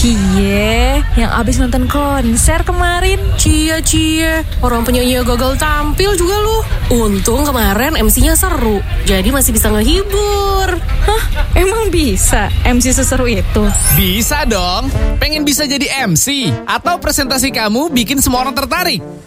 Cie, yang abis nonton konser kemarin. Cie, orang penyanyi gagal tampil juga lu. Untung kemarin MC-nya seru, jadi masih bisa ngehibur. Hah, emang bisa MC seseru itu? Bisa dong. Pengen bisa jadi MC? Atau presentasi kamu bikin semua orang tertarik?